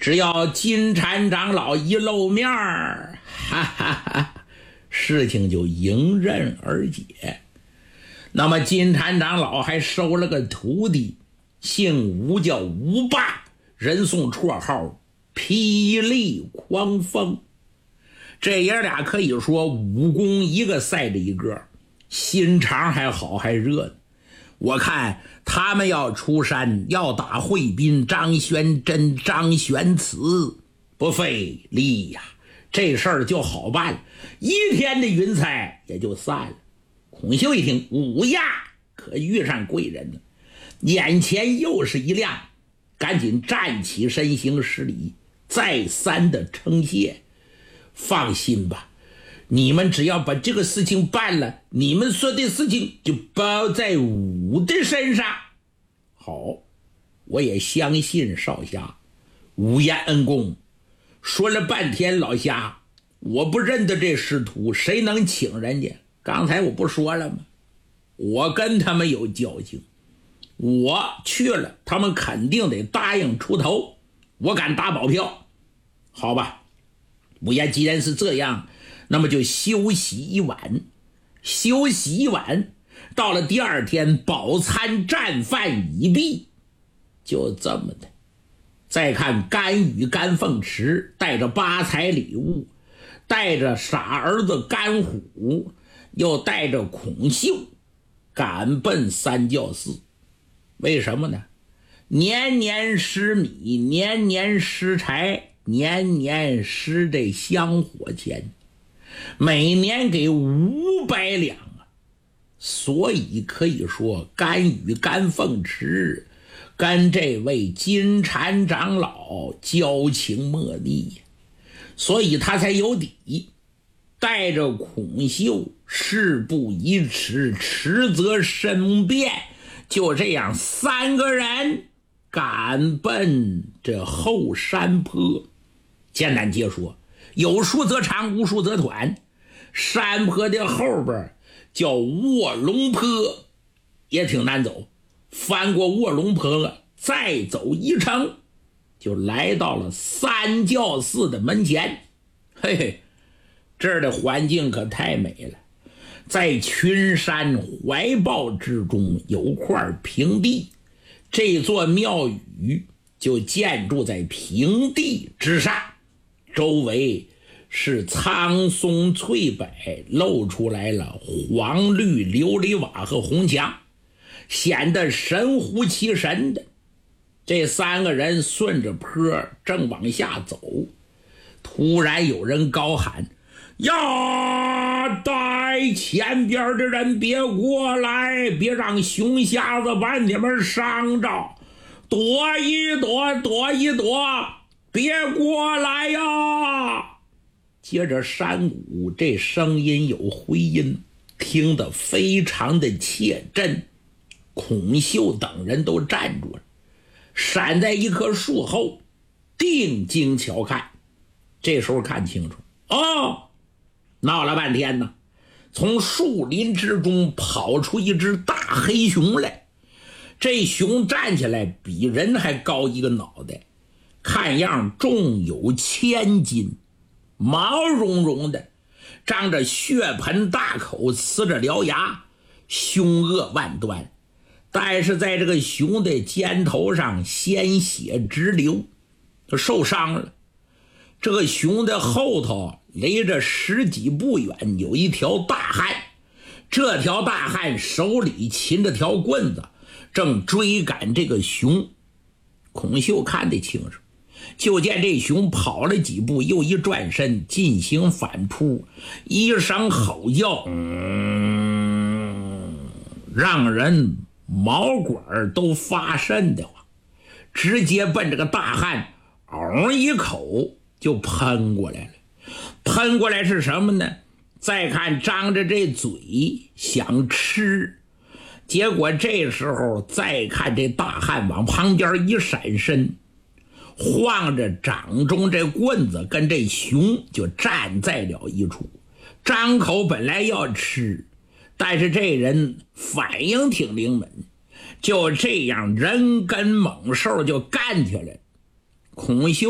只要金蝉长老一露面儿，哈哈哈，事情就迎刃而解。那么金蝉长老还收了个徒弟，姓吴，叫吴霸，人送绰号霹雳狂风。这爷俩可以说武功一个赛着一个，心肠还好还热呢。我看他们要出山，要打惠宾、张玄真、张玄慈，不费力呀，这事儿就好办了，一天的云彩也就散了。孔秀一听，五呀，可遇上贵人了，眼前又是一亮，赶紧站起身行施礼，再三的称谢。放心吧，你们只要把这个事情办了，你们说的事情就包在武的身上。好，我也相信少侠。无言恩公，说了半天，老侠，我不认得这师徒，谁能请人家？刚才我不说了吗？我跟他们有交情，我去了，他们肯定得答应出头，我敢打保票。好吧，无言既然是这样，那么就休息一晚。休息一晚，到了第二天，饱餐战饭已毕。就这么的，再看甘雨、甘凤池带着八财礼物，带着傻儿子甘虎，又带着孔秀，赶奔三教寺。为什么呢？年年施米，年年施柴，年年施这香火钱，每年给500两啊！所以可以说甘雨、甘凤池跟这位金蝉长老交情莫逆，所以他才有底，带着孔秀，事不宜迟，迟则身变，就这样3个人赶奔这后山坡。简单解说，有树则长，无树则短。山坡的后边叫卧龙坡，也挺难走。翻过卧龙坡，再走一程，就来到了三教寺的门前。嘿嘿，这儿的环境可太美了，在群山怀抱之中有块平地，这座庙宇就建筑在平地之上，周围是苍松翠柏，露出来了黄绿琉璃瓦和红墙，显得神乎其神的。这3个人顺着坡正往下走，突然有人高喊：呀，带前边的人别过来，别让熊瞎子把你们伤着，躲一躲，躲一躲，别过来呀！接着山谷这声音有回音，听得非常的切震。孔秀等人都站住了，闪在一棵树后，定睛瞧看。这时候看清楚，哦，闹了半天呢，从树林之中跑出一只大黑熊来。这熊站起来比人还高一个脑袋，看样重有1000斤，毛茸茸的，张着血盆大口，呲着獠牙，凶恶万端。但是在这个熊的肩头上鲜血直流，就受伤了。这个熊的后头离着10几步远有一条大汉，这条大汉手里擒着条棍子，正追赶这个熊。孔秀看得清楚，就见这熊跑了几步，又一转身进行反扑，一声吼叫，让人毛管都发瘆得慌，直接奔这个大汉一口就喷过来了。喷过来是什么呢？再看张着这嘴想吃，结果这时候再看这大汉往旁边一闪身，晃着掌中这棍子，跟这熊就站在了一处，张口本来要吃，但是这人反应挺灵敏，就这样人跟猛兽就干起来。孔秀